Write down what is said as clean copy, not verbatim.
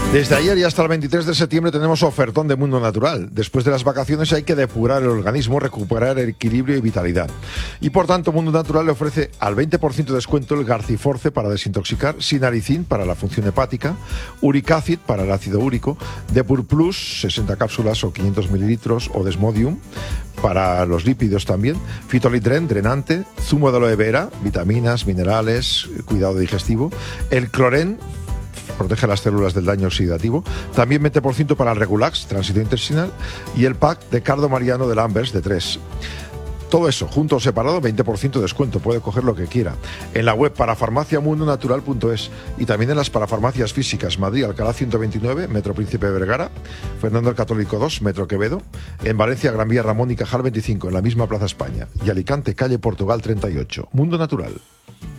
Desde ayer y hasta el 23 de septiembre tenemos ofertón de Mundo Natural. Después de las vacaciones hay que depurar el organismo, recuperar el equilibrio y vitalidad. Y por tanto, Mundo Natural le ofrece al 20% de descuento el Garciforce para desintoxicar, Sinaricin para la función hepática, Uricacid para el ácido úrico, Depur Plus, 60 cápsulas o 500 mililitros, o Desmodium para los lípidos también, Fitolitren, drenante, zumo de aloe vera, vitaminas, minerales, cuidado digestivo, el Cloren, protege las células del daño oxidativo, también 20% para el Regulax, tránsito intestinal, y el pack de Cardo Mariano de Lambers de 3. Todo eso, junto o separado, 20% de descuento, puede coger lo que quiera. En la web parafarmaciamundonatural.es y también en las parafarmacias físicas, Madrid, Alcalá 129, Metro Príncipe Vergara, Fernando el Católico 2, Metro Quevedo, en Valencia, Gran Vía Ramón y Cajal 25, en la misma Plaza España, y Alicante, calle Portugal 38. Mundo Natural.